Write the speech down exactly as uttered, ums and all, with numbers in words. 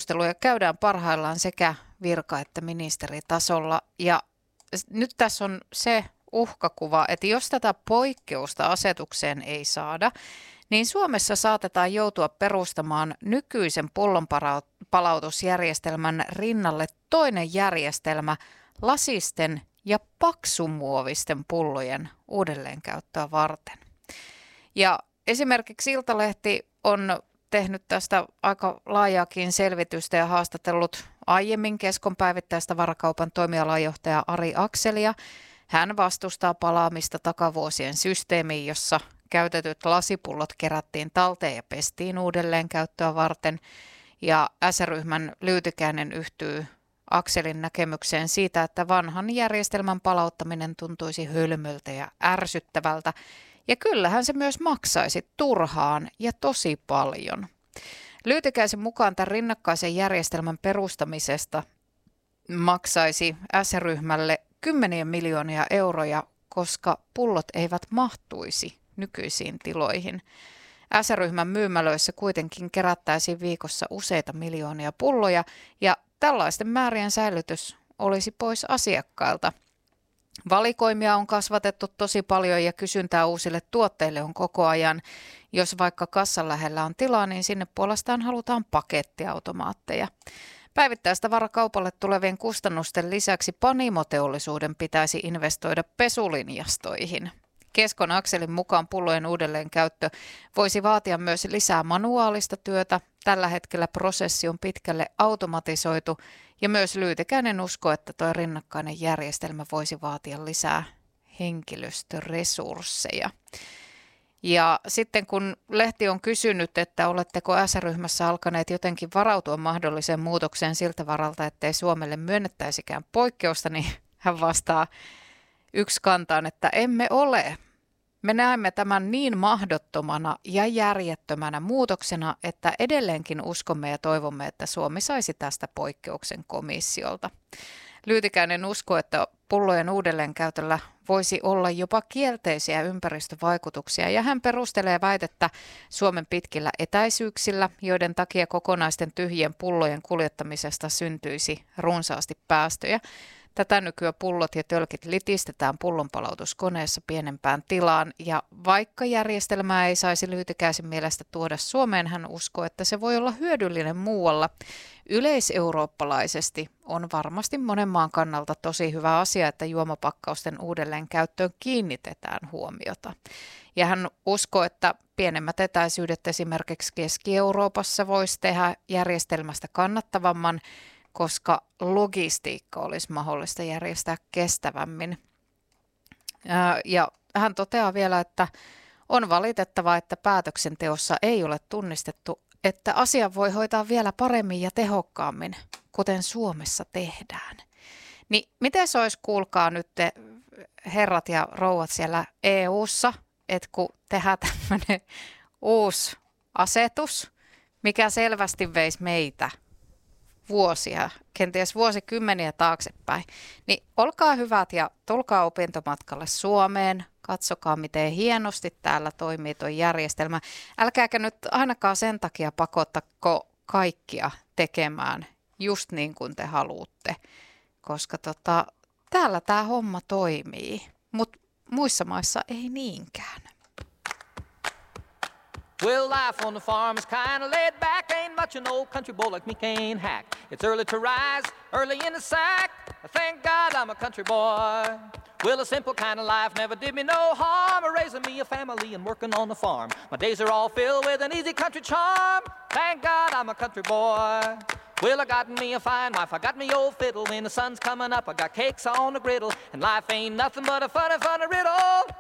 keskusteluja käydään parhaillaan sekä virka- että ministeritasolla. Ja nyt tässä on se uhkakuva, että jos tätä poikkeusta asetukseen ei saada, niin Suomessa saatetaan joutua perustamaan nykyisen pullonpalautusjärjestelmän rinnalle toinen järjestelmä lasisten ja paksumuovisten pullojen uudelleenkäyttöä varten. Ja esimerkiksi Iltalehti on tehnyt tästä aika laajaakin selvitystä ja haastatellut aiemmin Keskon päivittäistavarakaupan toimialajohtaja Ari Akselia. Hän vastustaa palaamista takavuosien systeemiin, jossa käytetyt lasipullot kerättiin talteen ja pestiin uudelleen käyttöä varten. Ja S-ryhmän Lyytikäinen yhtyy Akselin näkemykseen siitä, että vanhan järjestelmän palauttaminen tuntuisi hölmöltä ja ärsyttävältä. Ja kyllähän se myös maksaisi turhaan ja tosi paljon. Lyytikäisen mukaan tämän rinnakkaisen järjestelmän perustamisesta maksaisi S-ryhmälle kymmeniä miljoonia euroja, koska pullot eivät mahtuisi nykyisiin tiloihin. S-ryhmän myymälöissä kuitenkin kerättäisiin viikossa useita miljoonia pulloja ja tällaisten määrien säilytys olisi pois asiakkailta. Valikoimia on kasvatettu tosi paljon ja kysyntää uusille tuotteille on koko ajan. Jos vaikka kassan lähellä on tilaa, niin sinne puolestaan halutaan pakettiautomaatteja. Päivittäistavarakaupalle tulevien kustannusten lisäksi panimoteollisuuden pitäisi investoida pesulinjastoihin. Keskon Akselin mukaan pullojen uudelleenkäyttö voisi vaatia myös lisää manuaalista työtä. Tällä hetkellä prosessi on pitkälle automatisoitu ja myös Lyytikäinen uskoo, että tuo rinnakkainen järjestelmä voisi vaatia lisää henkilöstöresursseja. Ja sitten kun lehti on kysynyt, että oletteko S-ryhmässä alkaneet jotenkin varautua mahdolliseen muutokseen siltä varalta, ettei Suomelle myönnettäisikään poikkeusta, niin hän vastaa yksi kantaan, että emme ole. Me näemme tämän niin mahdottomana ja järjettömänä muutoksena, että edelleenkin uskomme ja toivomme, että Suomi saisi tästä poikkeuksen komissiolta. Lyytikäinen uskoo, että pullojen uudelleenkäytöllä voisi olla jopa kielteisiä ympäristövaikutuksia ja hän perustelee väitettä Suomen pitkillä etäisyyksillä, joiden takia kokonaisten tyhjien pullojen kuljettamisesta syntyisi runsaasti päästöjä. Tätä nykyään pullot ja tölkit litistetään pullonpalautuskoneessa pienempään tilaan ja vaikka järjestelmää ei saisi Lyytikäisen mielestä tuoda Suomeen, hän uskoo, että se voi olla hyödyllinen muualla. Yleiseurooppalaisesti on varmasti monen maan kannalta tosi hyvä asia, että juomapakkausten uudelleen käyttöön kiinnitetään huomiota. Ja hän uskoo, että pienemmät etäisyydet esimerkiksi Keski-Euroopassa voisi tehdä järjestelmästä kannattavamman, koska logistiikka olisi mahdollista järjestää kestävämmin. Ja hän toteaa vielä, että on valitettavaa, että päätöksenteossa ei ole tunnistettu, että asia voi hoitaa vielä paremmin ja tehokkaammin, kuten Suomessa tehdään. Niin miten se olisi, kuulkaa nyt te herrat ja rouvat siellä E U:ssa, että kun tehdään tämmöinen uusi asetus, mikä selvästi veisi meitä vuosia, kenties vuosikymmeniä taaksepäin, niin olkaa hyvät ja tulkaa opintomatkalle Suomeen, katsokaa miten hienosti täällä toimii tuo järjestelmä. Älkääkä nyt ainakaan sen takia pakottako kaikkia tekemään just niin kuin te haluatte, koska tota, täällä tämä homma toimii, mutta muissa maissa ei niinkään. Well, life on the farm is kind of laid back. Ain't much an old country boy like me can't hack. It's early to rise, early in the sack. Thank God I'm a country boy. Well, a simple kind of life never did me no harm. Raising me a family and working on the farm. My days are all filled with an easy country charm. Thank God I'm a country boy. Well, I got me a fine wife, I got me old fiddle. When the sun's coming up, I got cakes on the griddle. And life ain't nothing but a funny, funny riddle.